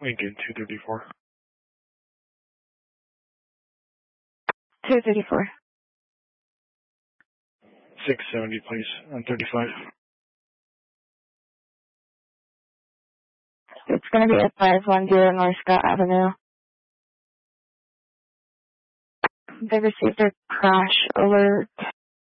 Lincoln 234. 234. 670, please, on 35. It's going to be at 510 North Scott Avenue. They received a crash alert